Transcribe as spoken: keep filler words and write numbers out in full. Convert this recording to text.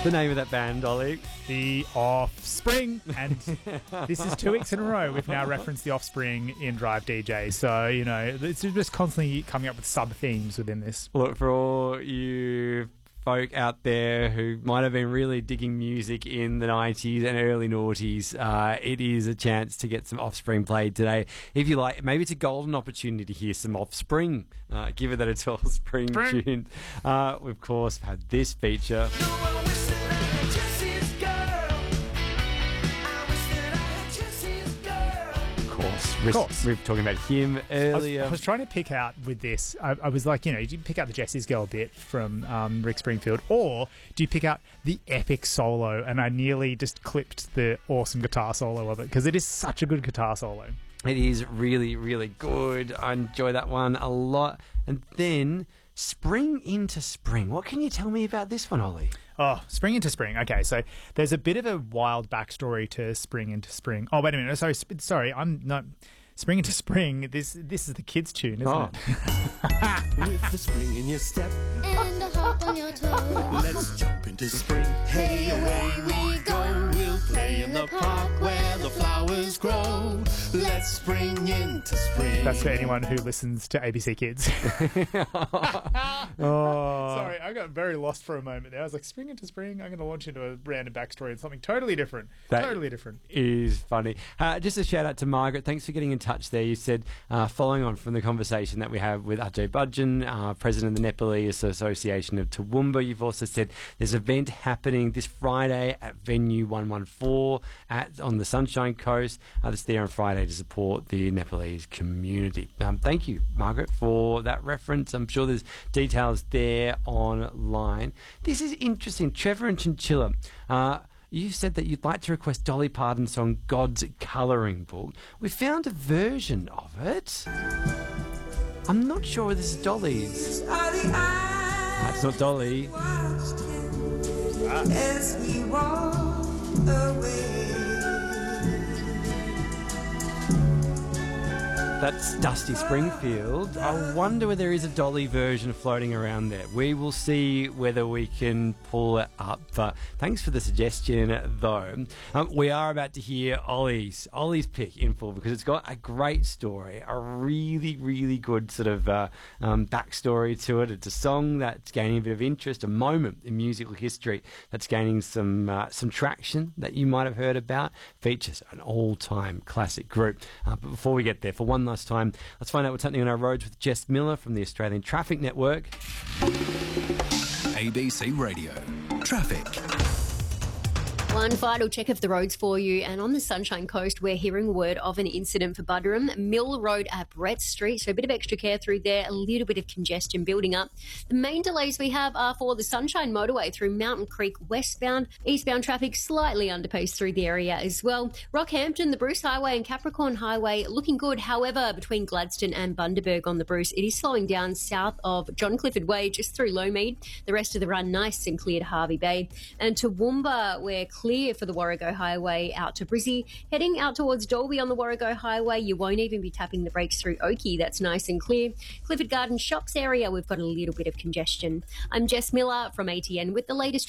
the name of that band, Ollie? The Offspring. And this is two weeks in a row we've now referenced The Offspring in Drive D J. So, you know, it's just constantly coming up with sub-themes within this. Look, for all you folk out there who might have been really digging music in the nineties and early noughties, uh, it is a chance to get some Offspring played today. If you like, maybe it's a golden opportunity to hear some Offspring, uh, given that it's Offspring Spring. tune. Uh, we, of course, had this feature. Of course. We were talking about him earlier. I was, I was trying to pick out with this. I, I was like, you know, do you pick out the Jesse's Girl bit from um, Rick Springfield, or do you pick out the epic solo? And I nearly just clipped the awesome guitar solo of it because it is such a good guitar solo. It is really, really good. I enjoy that one a lot. And then Spring into Spring. What can you tell me about this one, Ollie? Oh, Spring into Spring. Okay, so there's a bit of a wild backstory to Spring into Spring. Oh, wait a minute. Sorry, sp- sorry. I'm not... Spring into Spring. This this is the kids' tune, isn't oh. it? With the spring in your step and a hop on your toe, let's jump into spring. Hey, away we go. We'll play in the park where the flowers grow. Let's spring into spring. That's for anyone who listens to A B C Kids. Oh. Sorry, I got very lost for a moment there. I was like, Spring into Spring? I'm going to launch into a random backstory and something totally different. That totally different. Is funny. Uh, just a shout out to Margaret. Thanks for getting in touch there. You said, uh, following on from the conversation that we have with Ajay Budgen, uh, President of the Nepalese Association of Toowoomba, you've also said there's an event happening this Friday at Venue one one four at, on the Sunshine Coast. Uh, that's there on Friday to support the Nepalese community. Um, thank you, Margaret, for that reference. I'm sure there's details there online. This is interesting. Trevor and Chinchilla, uh, you said that you'd like to request Dolly Parton's song God's Colouring Book. We found a version of it. I'm not sure this is Dolly's. That's not Dolly. As he walked away. That's Dusty Springfield. I wonder whether there is a Dolly version floating around there. We will see whether we can pull it up. But thanks for the suggestion, though. Um, we are about to hear Ollie's Ollie's pick in full because it's got a great story, a really, really good sort of uh, um, backstory to it. It's a song that's gaining a bit of interest, a moment in musical history that's gaining some uh, some traction that you might have heard about. Features an all-time classic group. Uh, but before we get there, for one last time, let's find out what's happening on our roads with Jess Miller from the Australian Traffic Network. A B C Radio. Traffic. One final check of the roads for you, and on the Sunshine Coast we're hearing word of an incident for Buderim, Mill Road at Brett Street, so a bit of extra care through there, a little bit of congestion building up. The main delays we have are for the Sunshine Motorway through Mountain Creek westbound, eastbound traffic slightly underpaced through the area as well. Rockhampton, the Bruce Highway and Capricorn Highway looking good, however between Gladstone and Bundaberg on the Bruce it is slowing down south of John Clifford Way just through Lowmead. The rest of the run nice and clear to Harvey Bay, and to Toowoomba we're clear for the Warrego Highway out to Brizzy. Heading out towards Dalby on the Warrego Highway, you won't even be tapping the brakes through Oakey. That's nice and clear. Clifford Garden Shops area, we've got a little bit of congestion. I'm Jess Miller from A T N with the latest